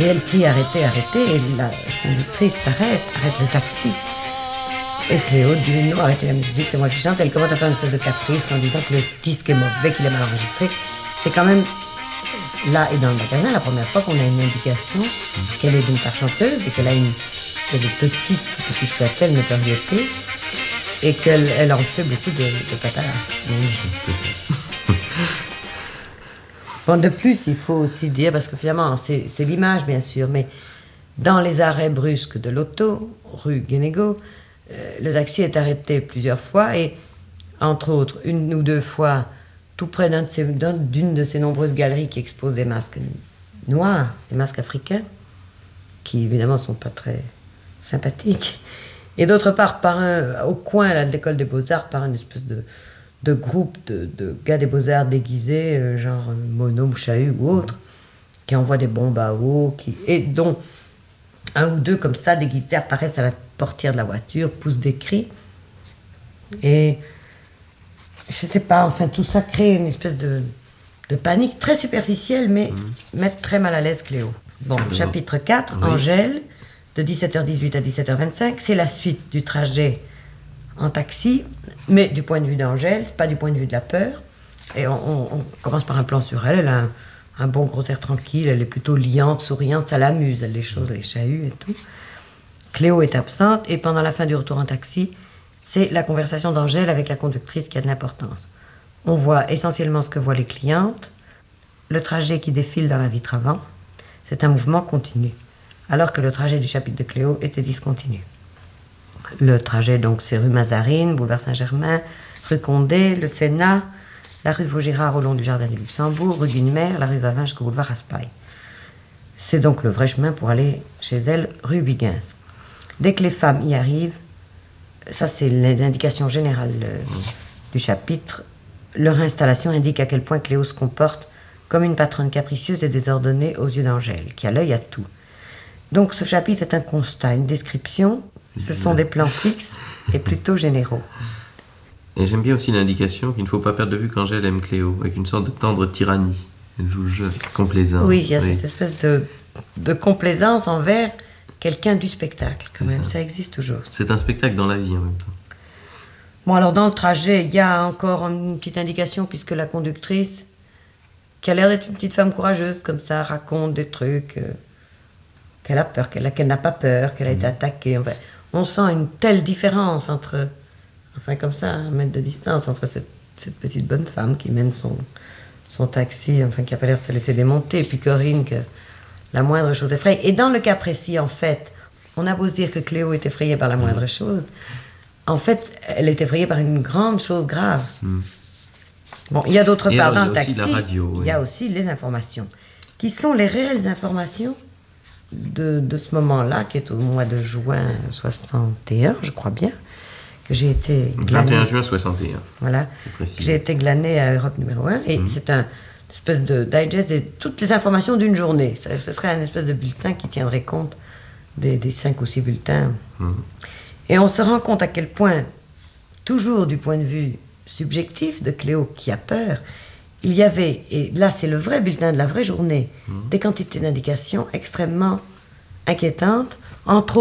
Et elle crie arrêtez, arrêtez, et la conductrice s'arrête, arrête le taxi. Et Cléo dit non, arrêtez la musique, c'est moi qui chante. Elle commence à faire une espèce de caprice en disant que le disque est mauvais, qu'il est mal enregistré. C'est quand même là et dans le magasin la première fois qu'on a une indication qu'elle est d'une part chanteuse et qu'elle est petite, si petite soit-elle, notoriété, et qu'elle en fait beaucoup de patates. Bon, de plus, il faut aussi dire, parce que finalement, c'est l'image, bien sûr, mais dans les arrêts brusques de l'auto, rue Guénégaud, le taxi est arrêté plusieurs fois, et entre autres, une ou deux fois, tout près d'une de ces nombreuses galeries qui exposent des masques noirs, des masques africains, qui évidemment ne sont pas très sympathiques. Et d'autre part, au coin là, de l'école des Beaux-Arts, par une espèce de groupe de gars des Beaux-Arts déguisés, genre Mono, Mouchahu ou autre, qui envoient des bombes à eau, et dont un ou deux comme ça, déguisés, apparaissent à la portière de la voiture, poussent des cris. Et je sais pas, enfin tout ça crée une espèce de panique très superficielle, mais met très mal à l'aise Cléo. Bon, chapitre 4, oui. Angèle, de 17h18 à 17h25, c'est la suite du trajet en taxi, mais du point de vue d'Angèle, pas du point de vue de la peur. Et on commence par un plan sur elle, elle a un bon gros air tranquille, elle est plutôt liante, souriante, ça l'amuse, elle les choses, les chahuts et tout. Cléo est absente, et pendant la fin du retour en taxi, c'est la conversation d'Angèle avec la conductrice qui a de l'importance. On voit essentiellement ce que voient les clientes, le trajet qui défile dans la vitre avant. C'est un mouvement continu, alors que le trajet du chapitre de Cléo était discontinu. Le trajet, donc, c'est rue Mazarine, boulevard Saint-Germain, rue Condé, le Sénat, la rue Vaugirard au long du jardin du Luxembourg, rue Guinemer, la rue Vavin jusqu'au boulevard Raspail. C'est donc le vrai chemin pour aller chez elle, rue Huygens. Dès que les femmes y arrivent, ça c'est l'indication générale du chapitre, leur installation indique à quel point Cléo se comporte comme une patronne capricieuse et désordonnée aux yeux d'Angèle, qui a l'œil à tout. Donc ce chapitre est un constat, une description, ce sont des plans fixes et plutôt généraux. Et j'aime bien aussi l'indication qu'il ne faut pas perdre de vue qu'Angèle aime Cléo, avec une sorte de tendre tyrannie. Elle joue le jeu complaisant. Oui, il y a cette espèce de complaisance envers quelqu'un du spectacle, quand même, ça existe toujours. C'est un spectacle dans la vie, en même temps. Bon, alors dans le trajet, il y a encore une petite indication, puisque la conductrice, qui a l'air d'être une petite femme courageuse, comme ça, raconte des trucs, qu'elle a peur, qu'elle n'a pas peur, qu'elle a été attaquée. Enfin, on sent une telle différence entre, enfin comme ça, 1 mètre de distance, entre cette petite bonne femme qui mène son taxi, enfin qui n'a pas l'air de se laisser démonter, et puis Corinne, que la moindre chose effraie. Et dans le cas précis, en fait, on a beau se dire que Cléo est effrayée par la moindre chose, en fait, elle est effrayée par une grande chose grave. Bon, il y a d'autre part dans le taxi, il y a aussi les informations, qui sont les réelles informations de ce moment-là, qui est au mois de juin 61, je crois bien, que j'ai été glanée. 21 juin 61. Voilà, j'ai été glanée à Europe numéro 1, et c'est une espèce de digest de toutes les informations d'une journée. Ce serait un espèce de bulletin qui tiendrait compte des 5 ou 6 bulletins. Et on se rend compte à quel point, toujours du point de vue subjectif de Cléo qui a peur, il y avait, et là c'est le vrai bulletin de la vraie journée, des quantités d'indications extrêmement inquiétantes, entre